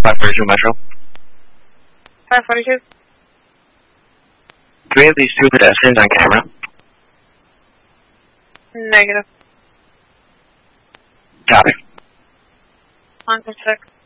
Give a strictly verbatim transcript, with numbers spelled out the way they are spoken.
five forty-two Metro. five forty-two. Do we have these two pedestrians on camera? Negative. Copy. On to six.